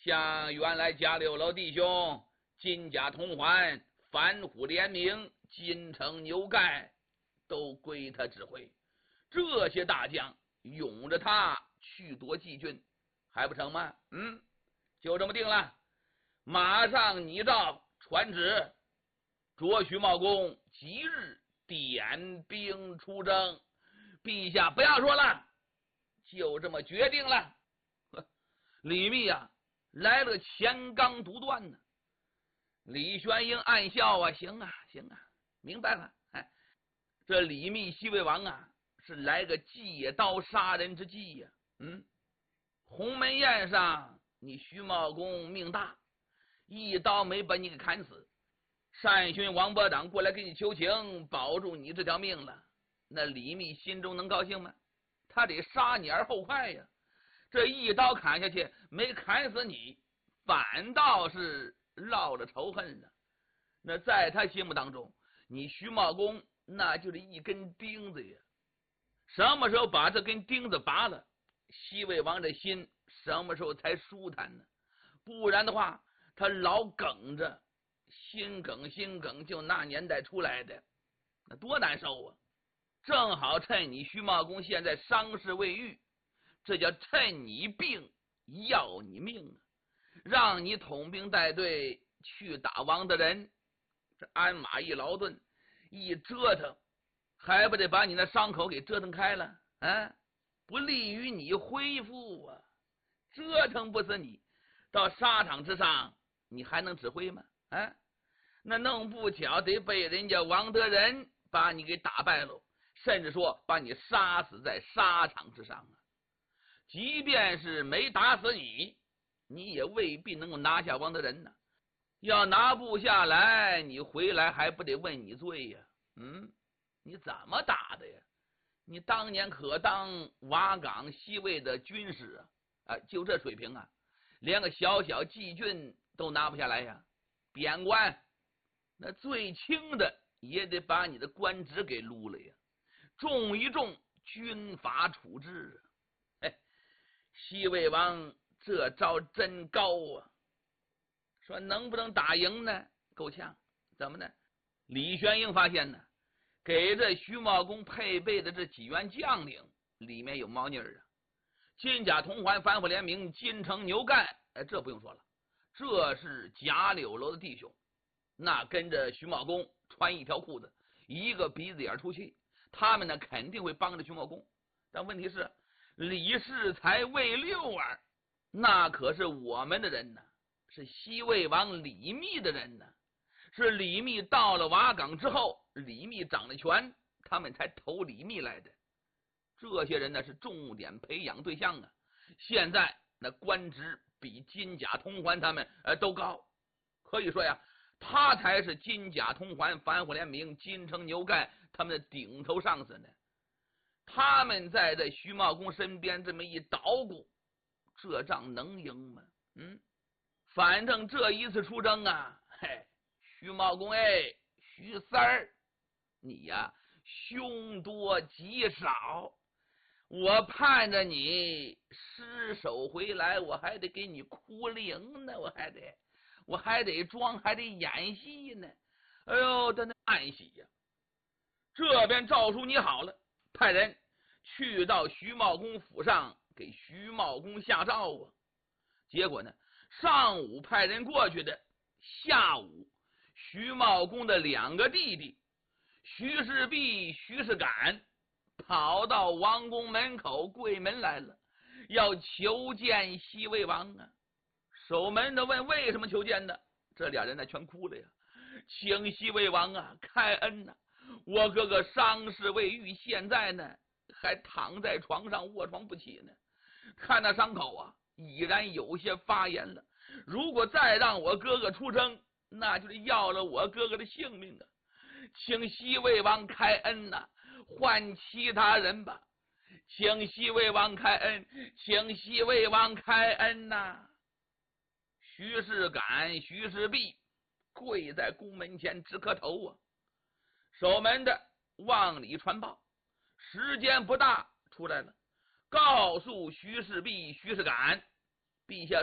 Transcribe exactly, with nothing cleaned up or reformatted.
像原来家六老弟兄金甲同环、反虎联名、金城牛盖都归他指挥，这些大将拥着他去夺蓟郡，还不成吗？嗯，就这么定了。马上拟诏传旨，着徐茂公即日点兵出征。陛下不要说了，就这么决定了。李密啊，来了钱刚独断呢。李玄英暗笑啊，行啊，行啊，明白了。哎，这李密西魏王啊，是来个借刀杀人之计呀、啊。嗯，鸿门宴上，你徐茂公命大，一刀没把你给砍死。单勋、王伯党过来给你求情，保住你这条命了。那李密心中能高兴吗？他得杀你而后快呀！这一刀砍下去，没砍死你，反倒是落了仇恨了。那在他心目当中，你徐茂公那就是一根钉子呀。什么时候把这根钉子拔了，西魏王的心什么时候才舒坦呢？不然的话，他老梗着，心梗心梗，就那年代出来的，那多难受啊！正好趁你徐茂公现在伤势未愈，这叫趁你病要你命啊！让你统兵带队去打王的人，这鞍马一劳顿，一折腾，还不得把你那伤口给折腾开了啊？不利于你恢复啊！折腾不死你，到沙场之上你还能指挥吗？啊，那弄不巧得被人家王德仁把你给打败了，甚至说把你杀死在沙场之上啊！即便是没打死你，你也未必能够拿下王德仁呢。要拿不下来，你回来还不得问你罪呀？嗯，你怎么打的呀？你当年可当瓦岗西魏的军师啊！啊，就这水平啊，连个小小蓟郡都拿不下来呀！贬官，那最轻的也得把你的官职给撸了呀！重一重，军法处置啊！哎，西魏王这招真高啊！说能不能打赢呢？够呛。怎么呢？李玄英发现呢，给这徐茂公配备的这几员将领里面有猫腻儿啊！金甲同环、反虎联名、金城牛干，哎，这不用说了，这是贾柳楼的弟兄，那跟着徐茂公穿一条裤子，一个鼻子眼出气，他们呢肯定会帮着徐茂公。但问题是，李氏才未六儿，那可是我们的人呢，是西魏王李密的人呢，是李密到了瓦岗之后，李密掌了权，他们才投李密来的。这些人呢是重点培养对象啊，现在那官职比金甲同环他们呃都高，可以说呀，他才是金甲同环、反虎联名、金城牛盖他们的顶头上司呢。他们在这徐茂公身边这么一捣鼓，这仗能赢吗？嗯，反正这一次出征啊，嘿，徐茂公哎，徐三儿，你呀凶多吉少，我盼着你失手回来，我还得给你哭灵呢，我还得我还得装，还得演戏呢。哎呦，他那暗喜呀！这边诏书拟好了，派人去到徐茂公府上给徐茂公下诏啊。结果呢，上午派人过去的，下午徐茂公的两个弟弟徐世璧、徐世感跑到王宫门口跪门来了，要求见西魏王啊。守门的问为什么求见呢？这俩人呢全哭了呀，请西魏王啊开恩呐、啊！我哥哥伤势未愈，现在呢还躺在床上卧床不起呢，看那伤口啊已然有些发炎了，如果再让我哥哥出征，那就是要了我哥哥的性命啊！请西魏王开恩呐、啊，换其他人吧，请西魏王开恩，请西魏王开恩呐、啊！徐世感、徐世璧跪在宫门前直磕头啊！守门的往里传报，时间不大出来了，告诉徐世璧、徐世感，陛下